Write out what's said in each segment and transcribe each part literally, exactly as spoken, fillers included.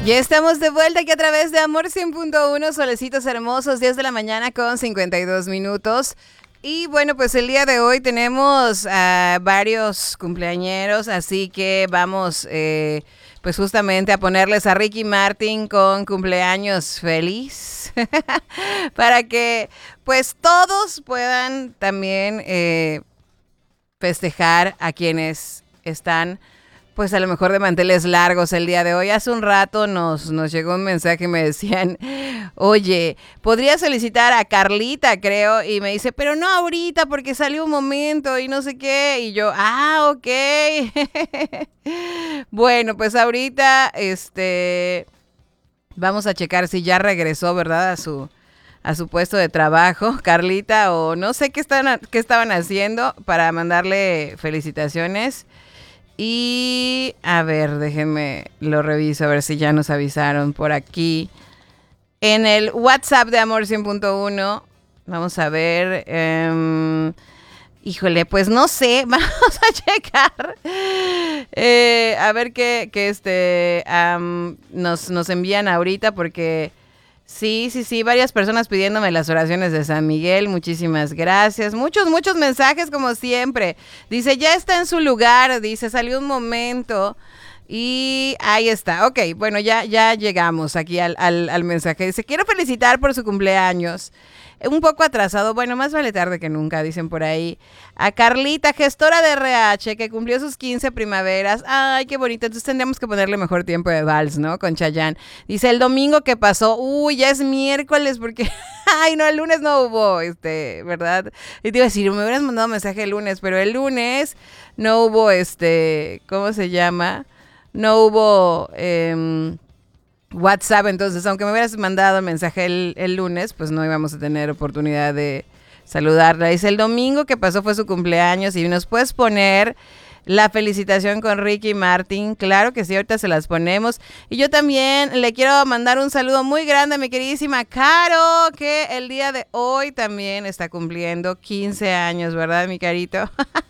Ya estamos de vuelta aquí a través de Amor cien punto uno, solecitos hermosos, diez de la mañana con cincuenta y dos minutos. Y bueno, pues el día de hoy tenemos a varios cumpleañeros, así que vamos eh, pues justamente a ponerles a Ricky Martin con cumpleaños feliz, para que pues todos puedan también eh, festejar a quienes están pues a lo mejor de manteles largos el día de hoy. Hace un rato nos, nos llegó un mensaje y me decían, oye, ¿podrías felicitar a Carlita, creo? Y me dice, pero no ahorita porque salió un momento y no sé qué. Y yo, ah, ok. Bueno, pues ahorita este, vamos a checar si ya regresó, ¿verdad? A su, a su puesto de trabajo, Carlita, o no sé qué, están, qué estaban haciendo para mandarle felicitaciones. Y a ver, déjenme lo reviso, a ver si ya nos avisaron por aquí. En el WhatsApp de Amor cien punto uno, vamos a ver. Um, híjole, pues no sé, vamos a checar. Eh, a ver qué, qué este, um, nos, nos envían ahorita porque... Sí, sí, sí, varias personas pidiéndome las oraciones de San Miguel, muchísimas gracias. Muchos, muchos mensajes como siempre. Dice, ya está en su lugar, dice, salió un momento y ahí está. Ok, bueno, ya, ya llegamos aquí al, al, al mensaje. Dice, quiero felicitar por su cumpleaños. Un poco atrasado, bueno, más vale tarde que nunca, dicen por ahí. A Carlita, gestora de R H, que cumplió sus quince primaveras. Ay, qué bonito. Entonces tendríamos que ponerle mejor tiempo de vals, ¿no? Con Chayanne. Dice, el domingo que pasó, uy, ya es miércoles porque... Ay, no, el lunes no hubo, este, ¿verdad? Y te iba a decir, me hubieras mandado mensaje el lunes, pero el lunes no hubo, este, ¿cómo se llama? No hubo... Eh, WhatsApp, entonces aunque me hubieras mandado el mensaje el, el lunes, pues no íbamos a tener oportunidad de saludarla. Dice, el domingo que pasó fue su cumpleaños y nos puedes poner la felicitación con Ricky Martin. Claro que sí, ahorita se las ponemos. Y yo también le quiero mandar un saludo muy grande a mi queridísima Caro, que el día de hoy también está cumpliendo quince años, ¿verdad, mi carito?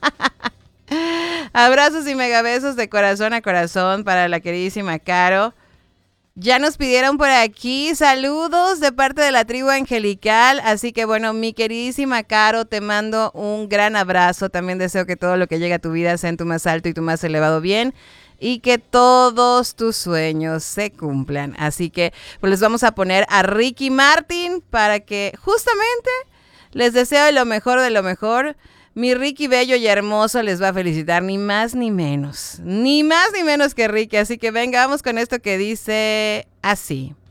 Abrazos y megabesos de corazón a corazón para la queridísima Caro. Ya nos pidieron por aquí saludos de parte de la tribu angelical, así que bueno, mi queridísima Caro, te mando un gran abrazo, también deseo que todo lo que llegue a tu vida sea en tu más alto y tu más elevado bien y que todos tus sueños se cumplan, así que pues les vamos a poner a Ricky Martin para que justamente les deseo lo mejor de lo mejor. Mi Ricky bello y hermoso les va a felicitar, ni más ni menos, ni más ni menos que Ricky. Así que venga, vamos con esto que dice así.